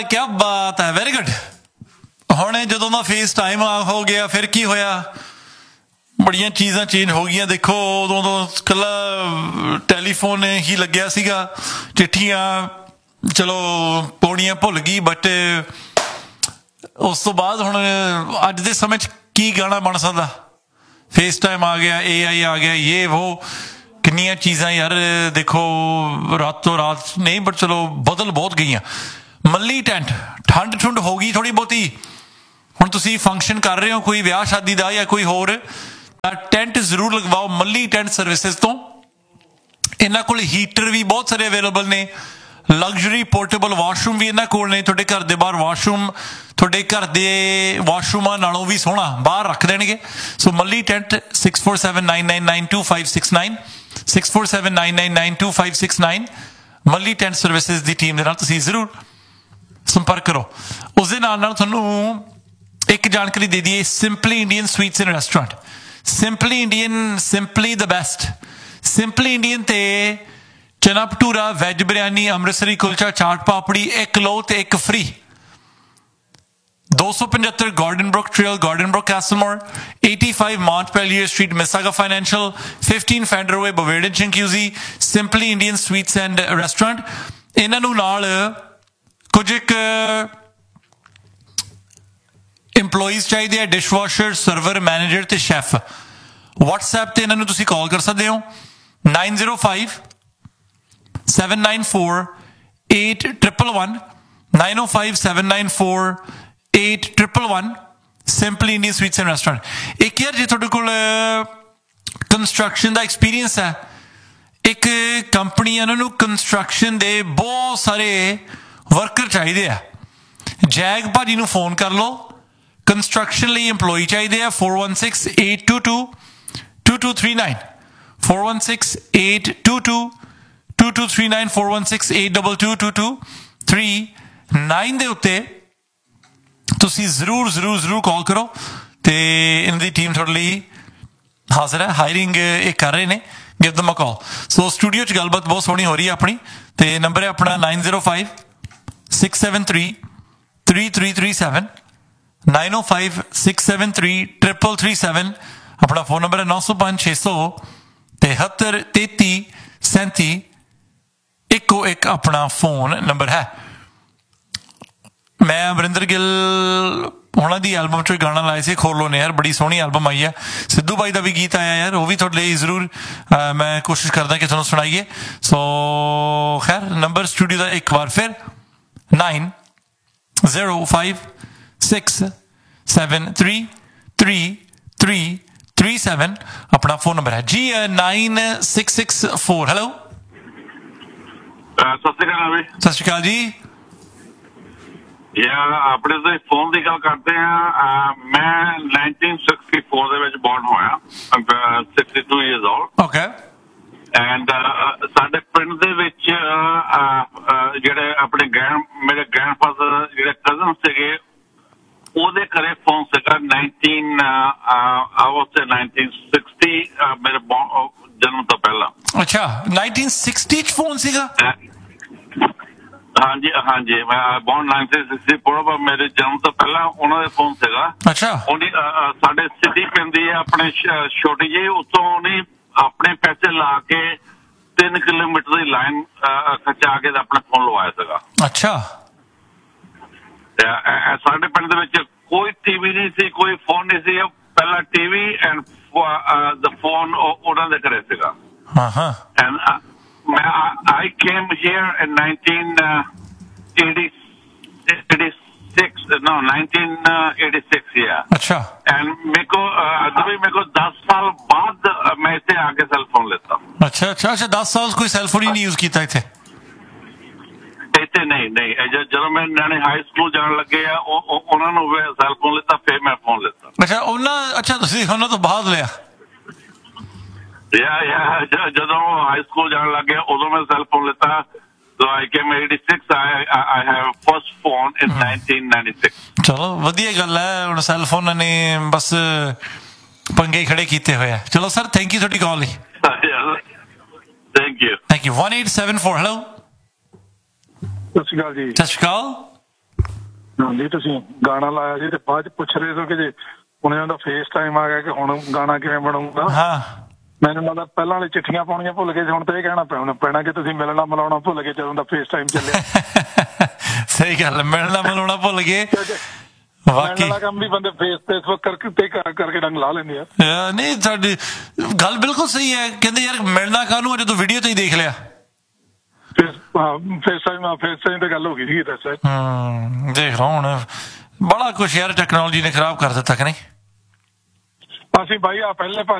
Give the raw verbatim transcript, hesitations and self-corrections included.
क्या बात है, वेरी गुड। ਹੁਣ ਜਦੋਂ ਦਾ ਫੇਸ ਟਾਈਮ ਆ ਹੋ ਗਿਆ ਫਿਰ ਕੀ ਹੋਇਆ, ਬੜੀਆਂ ਚੀਜ਼ਾਂ ਚੇਂਜ ਹੋ ਗਈਆਂ। ਦੇਖੋ ਉਦੋਂ ਤੋਂ ਇਕੱਲਾ ਟੈਲੀਫੋਨ ਹੀ ਲੱਗਿਆ ਸੀਗਾ, ਚਿੱਠੀਆਂ ਚਲੋ ਪਾਉਣੀਆਂ ਭੁੱਲ ਗਈ, ਬਟ ਉਸ ਤੋਂ ਬਾਅਦ ਹੁਣ ਅੱਜ ਦੇ ਸਮੇਂ 'ਚ ਕੀ ਗਾਣਾ ਬਣ ਸਕਦਾ। ਫੇਸ ਟਾਈਮ ਆ ਗਿਆ, ਏ ਆਈ ਆ ਗਿਆ, ਇਹ ਉਹ ਕਿੰਨੀਆਂ ਚੀਜ਼ਾਂ ਯਾਰ। ਦੇਖੋ ਰਾਤੋਂ ਰਾਤ ਨਹੀਂ, ਬਟ ਚਲੋ ਬਦਲ ਬਹੁਤ ਗਈਆਂ। ਮੱਲੀ ਟੈਂਟ, ਠੰਡ ਠੁੰਡ ਹੋ ਗਈ ਥੋੜ੍ਹੀ ਬਹੁਤੀ। ਹੁਣ ਤੁਸੀਂ ਫੰਕਸ਼ਨ ਕਰ ਰਹੇ ਹੋ ਕੋਈ ਵਿਆਹ ਸ਼ਾਦੀ ਦਾ ਜਾਂ ਕੋਈ ਹੋਰ, ਤਾਂ ਟੈਂਟ ਜ਼ਰੂਰ ਲਗਵਾਓ ਮੱਲੀ ਟੈਂਟ ਸਰਵਿਸਿਜ਼ ਤੋਂ। ਇਹਨਾਂ ਕੋਲ ਹੀਟਰ ਵੀ ਬਹੁਤ ਸਾਰੇ ਅਵੇਲੇਬਲ ਨੇ, ਲਗਜ਼ਰੀ ਪੋਰਟੇਬਲ ਵਾਸ਼ਰੂਮ ਵੀ ਇਹਨਾਂ ਕੋਲ ਨੇ। ਤੁਹਾਡੇ ਘਰ ਦੇ ਬਾਹਰ ਵਾਸ਼ਰੂਮ ਤੁਹਾਡੇ ਘਰ ਦੇ ਵਾਸ਼ਰੂਮਾਂ ਨਾਲੋਂ ਵੀ ਸੋਹਣਾ ਬਾਹਰ ਰੱਖ ਦੇਣਗੇ। ਸੋ ਮੱਲੀ tent six four seven nine nine nine to five six nine six four seven nine nine nine to five six nine ਮੱਲੀ ਟੈਂਟ ਸਰਵਿਸਿਜ਼ ਦੀ ਟੀਮ ਦੇ ਨਾਲ ਤੁਸੀਂ ਜ਼ਰੂਰ ਸੰਪਰਕ ਕਰੋ। ਉਸਦੇ ਨਾਲ ਨਾਲ ਤੁਹਾਨੂੰ ਇੱਕ ਜਾਣਕਾਰੀ ਦੇ ਦਈਏ, simply Indian sweets and restaurant. Simply Indian, simply the best. Simply Indian ਤੇ ਚਨਾ ਭਟੂਰਾ, ਵੈਜ ਬਿਰਿਆਨੀ, ਅੰਮ੍ਰਿਤਸਰੀ ਕੁਲਚਾ, ਚਾਟ ਪਾਪੜੀ ਇੱਕ ਲਓ ਤੇ ਇੱਕ ਫ੍ਰੀ। ਦੋ ਸੌ ਪਝੱਤਰ garden Brook trail, garden Brook ਕੈਸਲਮੋਰ, eighty-five Montpelier Street, Mississauga Financial, fifteen Fender Way, Boveda Chinguzi। Simply Indian sweets and restaurant. ਇਹਨਾਂ ਨੂੰ ਨਾਲ ਕੁਝ ਇੱਕ ਇੰਪਲੋਈਜ਼ ਚਾਹੀਦੇ ਆ, ਡਿਸ਼ਵਾਸ਼ਰ, ਸਰਵਰ, ਮੈਨੇਜਰ ਤੇ ਸ਼ੈਫ। ਵਟਸਐਪ ਤੇ ਇਹਨਾਂ ਨੂੰ ਤੁਸੀਂ ਕਾਲ ਕਰ ਸਕਦੇ ਹੋ nine zero five seven nine four eight triple one nine O five seven nine four eight triple one simply Indian sweets and restaurant. ਇੱਕ ਯਾਰ ਜੇ ਤੁਹਾਡੇ ਕੋਲ ਕੰਸਟਰਕਸ਼ਨ ਦਾ ਐਕਸਪੀਰੀਅੰਸ ਹੈ, ਇੱਕ ਕੰਪਨੀ ਉਹਨਾਂ ਨੂੰ ਕੰਸਟਰਕਸ਼ਨ ਦੇ ਬਹੁਤ ਸਾਰੇ ਵਰਕਰ ਚਾਹੀਦੇ ਆ, ਜੈਗ ਭਾਜੀ ਨੂੰ ਫੋਨ ਕਰ ਲਓ। ਕੰਸਟਰਕਸ਼ਨ ਲਈ ਇੰਪਲੋਈ ਚਾਹੀਦੇ ਆ। four one six eight two two two two three nine four one six eight two two two two three nine four one six eight two two two two three nine ਦੇ ਉੱਤੇ ਤੁਸੀਂ ਜ਼ਰੂਰ ਜ਼ਰੂਰ ਜ਼ਰੂਰ ਕਾਲ ਕਰੋ ਤੇ ਇਹਨਾਂ ਦੀ ਟੀਮ ਤੁਹਾਡੇ ਲਈ ਹਾਜ਼ਰ ਹੈ। ਹਾਇਰਿੰਗ ਇਹ ਕਰ ਰਹੇ ਨੇ, ਗਿਵ ਦਮ ਅ ਕਾਲ। ਸੋ ਸਟੂਡੀਓ 'ਚ ਗੱਲਬਾਤ ਬਹੁਤ ਸੋਹਣੀ ਹੋ ਰਹੀ ਹੈ ਆਪਣੀ, ਤੇ ਨੰਬਰ ਹੈ ਆਪਣਾ nine zero five six seven three three three three seven nine ਓ five six seven three triple three seven. ਆਪਣਾ ਫੋਨ ਨੰਬਰ ਹੈ ਨੌ ਸੌ ਪੰਜ ਛੇ ਸੌ ਤਿਹੱਤਰ ਤੇਤੀ ਸੈਂਤੀ ਇੱਕੋ ਇੱਕ ਆਪਣਾ ਫੋਨ ਨੰਬਰ ਹੈ। ਮੈਂ ਅਮਰਿੰਦਰ ਗਿੱਲ ਉਹਨਾਂ ਦੀ ਐਲਬਮ 'ਚ ਗਾਣਾ ਲਾਇਆ ਸੀ, ਖੋਲੋ ਨੇ ਯਾਰ, ਬੜੀ ਸੋਹਣੀ ਐਲਬਮ ਆਈ ਹੈ। ਸਿੱਧੂ ਬਾਈ ਦਾ ਵੀ ਗੀਤ ਆਇਆ ਯਾਰ, ਉਹ ਵੀ ਤੁਹਾਡੇ ਲਈ ਜ਼ਰੂਰ ਮੈਂ ਕੋਸ਼ਿਸ਼ ਕਰਦਾ ਕਿ ਤੁਹਾਨੂੰ ਸੁਣਾਈਏ। ਸੋ ਖੈਰ ਨੰਬਰ ਸਟੂਡੀਓ ਦਾ ਇੱਕ ਵਾਰ ਫਿਰ nine zero five six seven three three three three seven ਆਪਣਾ ਫੋਨ ਨੰਬਰ ਹੈ ਜੀ। Nine six six four. Hello, ਸਤਿ ਸ਼੍ਰੀ ਅਕਾਲ ਜੀ। ਸਤਿ ਸ਼੍ਰੀ ਅਕਾਲ ਜੀ। ਯਾਰ ਆਪਣੇ ਤੋਂ ਫੋਨ ਦੀ ਗੱਲ ਕਰਦੇ ਆ। ਮੈਂ ਨਾਈਨਟੀਨ ਸਿਕਸਟੀ ਫੋਰ ਦੇ ਵਿੱਚ ਬੋਰਨ ਹੋਇਆ, sixty to years old. Okay. And ਸਾਡੇ ਪਿੰਡ ਦੇ ਵਿੱਚ ਜਿਹੜੇ ਆਪਣੇ ਗ੍ਰੈਂਡ ਮੇਰੇ ਗ੍ਰੈਂਡਫਾਦਰ ਜਿਹੜੇ ਕਜ਼ਨ ਸੀਗੇ, ਉਹਦੇ ਘਰੇ ਫੋਨ ਸੀਗਾ ਨਾਈਨਟੀਨ ਆਵਸੇ ਨਾਈਨਟੀਨ ਸਿਕਸਟੀ, ਮੇਰੇ ਜਨਮ ਤੋਂ ਪਹਿਲਾਂ। ਅੱਛਾ, ਨਾਈਨਟੀਨ ਸਿਕਸਟੀ 'ਚ ਫੋਨ ਸੀਗਾ? ਹਾਂਜੀ ਹਾਂਜੀ, ਮੈਂ ਬੋਰਨ ਨਾਈਨਟੀਨ ਸਿਕਸਟੀ ਫੋਰ, ਮੇਰੇ ਜਨਮ ਤੋਂ ਪਹਿਲਾਂ ਉਹਨਾਂ ਦੇ ਫੋਨ ਸੀਗਾ। ਅੱਛਾ। ਉਹਦੀ ਸਾਡੇ ਸਿਟੀ ਪੈਂਦੀ ਹੈ ਆਪਣੇ ਛੋਟੀ ਜਿਹੀ, ਉੱਥੋਂ ਉਹਨੇ ਆਪਣੇ ਪੈਸੇ ਲਾ ਕੇ ਤਿੰਨ ਕਿਲੋਮੀਟਰ ਦੀ ਲਾਈਨ ਖਿਚਾ ਕੇ ਆਪਣਾ ਫੋਨ ਲਵਾਇਆ ਸੀਗਾ। ਅੱਛਾ। ਸਾਡੇ ਪਿੰਡ ਦੇ ਵਿੱਚ ਕੋਈ ਟੀਵੀ ਨਹੀਂ ਸੀ, ਕੋਈ ਫੋਨ ਨਹੀਂ ਸੀ। ਪਹਿਲਾਂ ਟੀਵੀ ਐਂਡ ਦ ਫੋਨ ਉਹਨਾਂ ਦੇ ਘਰੇ ਸੀਗਾ। ਹਾਂ ਹਾਂ। I came here in nineteen eighty-six, no, nineteen eighty-six, yeah. अच्छा। And मेरे को अभी मेरे को दस साल बाद मैं इसे आके सेल फोन लेता। अच्छा अच्छा अच्छा, दस साल कोई सेल फोन ही नहीं यूज किया थे? ਇੱਥੇ ਨਹੀਂ ਨਹੀਂ, ਜਦੋਂ ਮੈਂ ਨਿਆਣੇ ਹਾਈ ਸਕੂਲ ਜਾਣ ਲੱਗੇ ਆ ਉਹਨਾਂ ਨੂੰ ਸੈਲ ਫੋਨ ਲਿੱਤਾ, ਫਿਰ ਮੈਂ ਫੋਨ ਲਿੱਤਾ। ਅੱਛਾ ਉਹਨਾਂ, ਅੱਛਾ ਤੁਸੀਂ ਉਹਨਾਂ ਤੋਂ ਬਾਅਦ ਲਿਆ? ਯਾ ਯਾ ਜਦੋਂ ਹਾਈ ਸਕੂਲ ਜਾਣ ਲੱਗੇ ਉਦੋਂ ਮੈਂ ਸੈਲ ਫੋਨ ਲਿੱਤਾ। So I came eighty-six, I I have first phone in nineteen ninety-six. ਚਲੋ ਵਧੀਆ ਗੱਲ ਹੈ, ਹੁਣ ਸੈਲ ਫੋਨ ਨੇ ਬਸ ਪੰਗੇ ਖੜੇ ਕੀਤੇ ਹੋਏ ਆ। ਚਲੋ ਸਰ, ਥੈਂਕ ਯੂ ਤੁਹਾਡੀ ਕਾਲ ਲਈ। Thank you thank you. one eight seven four, hello. ਸਤਿ ਸ਼੍ਰੀ ਅਕਾਲ ਜੀ। ਸਤਿ ਸ਼੍ਰੀ ਅਕਾਲ। ਹਾਂਜੀ ਤੁਸੀਂ ਗਾਣਾ ਲਾਇਆ ਸੀ ਤੇ ਬਾਅਦ ਚ ਪੁੱਛ ਰਹੇ ਸੀ ਕਿ ਜੇ ਹੁਣ ਉਹਦਾ ਫੇਸ ਟਾਈਮ ਆ ਗਿਆ ਕਿ ਹੁਣ ਗਾਣਾ ਕਿਵੇਂ ਬਣੂਗਾ। ਹਾਂ ਮੈਨੂੰ ਲੱਗਦਾ ਪਹਿਲਾਂ ਵਾਲੀ ਚਿੱਠੀਆਂ ਪਾਉਣੀਆਂ ਭੁੱਲ ਗਏ ਸੀ, ਹੁਣ ਤਾਂ ਇਹ ਕਹਿਣਾ ਪੈਣਾ ਪੈਣਾ ਕਿ ਤੁਸੀਂ ਮਿਲਣਾ ਮਿਲਾਉਣਾ ਭੁੱਲ ਗਏ ਜਦੋਂ ਦਾ ਫੇਸ ਟਾਈਮ ਚੱਲਿਆ। ਸਹੀ ਗੱਲ, ਮਿਲਣਾ ਮਿਲਾਉਣਾ ਭੁੱਲ ਗਏ ਵਾਕਈ। ਵਾਲਾ ਕੰਮ ਵੀ ਬੰਦੇ ਫੇਸ ਫੇਸਬੁੱਕ ਕਰਕੇ ਤੇ ਕਰ ਕਰਕੇ ਡੰਗ ਲਾ ਲੈਂਦੇ ਆ। ਨਹੀਂ ਸਾਡੀ ਗੱਲ ਬਿਲਕੁਲ ਸਹੀ ਹੈ, ਕਹਿੰਦੇ ਯਾਰ ਮਿਲਣਾ ਕਾਹਨੂੰ ਜਦੋਂ ਵੀਡੀਓ 'ਚ ਹੀ ਦੇਖ ਲਿਆ। Face face time face time ਤੇ ਗੱਲ ਹੋ ਗਈ ਸੀ। ਹਮ ਦੇਖ ਲਓ ਹੁਣ ਬੜਾ ਕੁਛ ਯਾਰ ਟੈਕਨੋਲੋਜੀ ਨੇ ਖਰਾਬ ਕਰ ਦਿੱਤਾ ਕਿ ਨਹੀਂ। ਅਸੀਂ ਬਾਈ ਆ ਪਹਿਲੇ